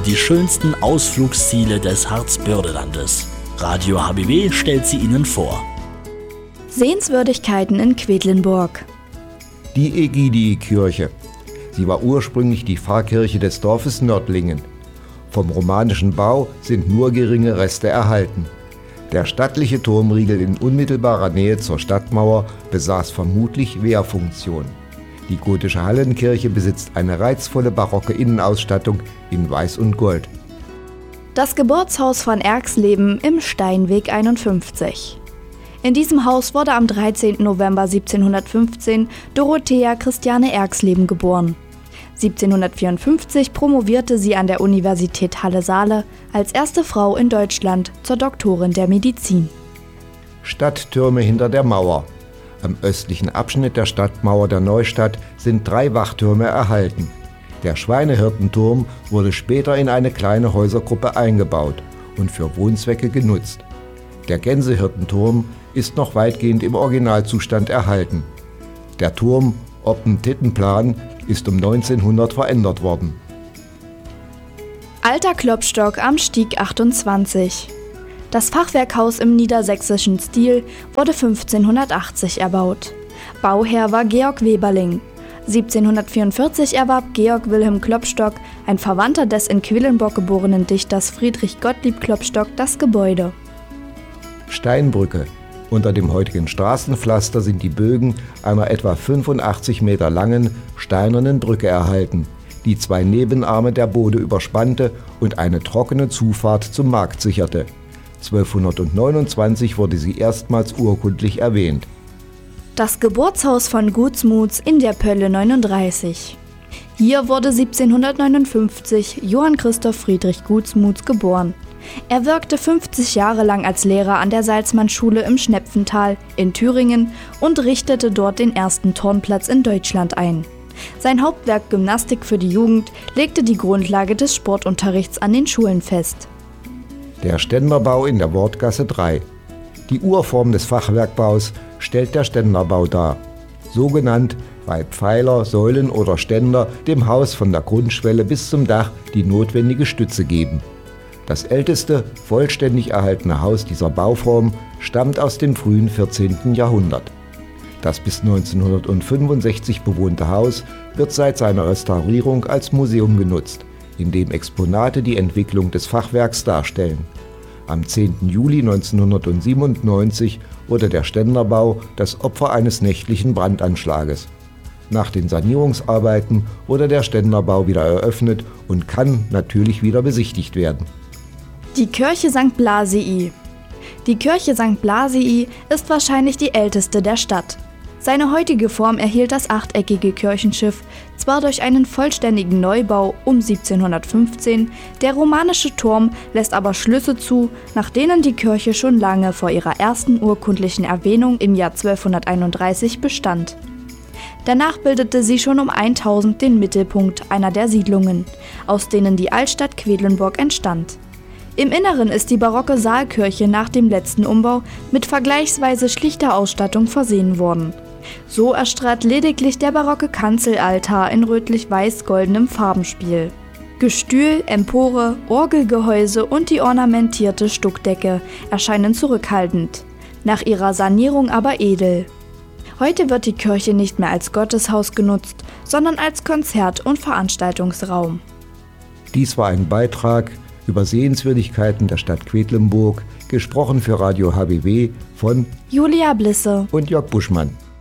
die schönsten Ausflugsziele des Harzbördelandes. Radio HBW stellt sie Ihnen vor. Sehenswürdigkeiten in Quedlinburg. Die Ägidii-Kirche. Sie war ursprünglich die Pfarrkirche des Dorfes Nördlingen. Vom romanischen Bau sind nur geringe Reste erhalten. Der stattliche Turmriegel in unmittelbarer Nähe zur Stadtmauer besaß vermutlich Wehrfunktion. Die gotische Hallenkirche besitzt eine reizvolle barocke Innenausstattung in Weiß und Gold. Das Geburtshaus von Erxleben im Steinweg 51. In diesem Haus wurde am 13. November 1715 Dorothea Christiane Erxleben geboren. 1754 promovierte sie an der Universität Halle-Saale als erste Frau in Deutschland zur Doktorin der Medizin. Stadttürme hinter der Mauer. Am östlichen Abschnitt der Stadtmauer der Neustadt sind 3 Wachtürme erhalten. Der Schweinehirtenturm wurde später in eine kleine Häusergruppe eingebaut und für Wohnzwecke genutzt. Der Gänsehirtenturm ist noch weitgehend im Originalzustand erhalten. Der Turm Oppen-Tittenplan ist um 1900 verändert worden. Alter Klopstock am Stieg 28. Das Fachwerkhaus im niedersächsischen Stil wurde 1580 erbaut. Bauherr war Georg Weberling. 1744 erwarb Georg Wilhelm Klopstock, ein Verwandter des in Quedlinburg geborenen Dichters Friedrich Gottlieb Klopstock, das Gebäude. Steinbrücke. Unter dem heutigen Straßenpflaster sind die Bögen einer etwa 85 Meter langen, steinernen Brücke erhalten, die 2 Nebenarme der Bode überspannte und eine trockene Zufahrt zum Markt sicherte. 1229 wurde sie erstmals urkundlich erwähnt. Das Geburtshaus von Gutsmuths in der Pölle 39. Hier wurde 1759 Johann Christoph Friedrich Gutsmuths geboren. Er wirkte 50 Jahre lang als Lehrer an der Salzmannschule im Schnepfental in Thüringen und richtete dort den ersten Turnplatz in Deutschland ein. Sein Hauptwerk Gymnastik für die Jugend legte die Grundlage des Sportunterrichts an den Schulen fest. Der Ständerbau in der Wortgasse 3. Die Urform des Fachwerkbaus stellt der Ständerbau dar. So genannt, weil Pfeiler, Säulen oder Ständer dem Haus von der Grundschwelle bis zum Dach die notwendige Stütze geben. Das älteste, vollständig erhaltene Haus dieser Bauform stammt aus dem frühen 14. Jahrhundert. Das bis 1965 bewohnte Haus wird seit seiner Restaurierung als Museum genutzt, in dem Exponate die Entwicklung des Fachwerks darstellen. Am 10. Juli 1997 wurde der Ständerbau das Opfer eines nächtlichen Brandanschlages. Nach den Sanierungsarbeiten wurde der Ständerbau wieder eröffnet und kann natürlich wieder besichtigt werden. Die Kirche St. Blasii. Die Kirche St. Blasii ist wahrscheinlich die älteste der Stadt. Seine heutige Form erhielt das achteckige Kirchenschiff zwar durch einen vollständigen Neubau um 1715, der romanische Turm lässt aber Schlüsse zu, nach denen die Kirche schon lange vor ihrer ersten urkundlichen Erwähnung im Jahr 1231 bestand. Danach bildete sie schon um 1000 den Mittelpunkt einer der Siedlungen, aus denen die Altstadt Quedlinburg entstand. Im Inneren ist die barocke Saalkirche nach dem letzten Umbau mit vergleichsweise schlichter Ausstattung versehen worden. So erstrahlt lediglich der barocke Kanzelaltar in rötlich-weiß-goldenem Farbenspiel. Gestühl, Empore, Orgelgehäuse und die ornamentierte Stuckdecke erscheinen zurückhaltend, nach ihrer Sanierung aber edel. Heute wird die Kirche nicht mehr als Gotteshaus genutzt, sondern als Konzert- und Veranstaltungsraum. Dies war ein Beitrag über Sehenswürdigkeiten der Stadt Quedlinburg, gesprochen für Radio HBW von Julia Blisse und Jörg Buschmann.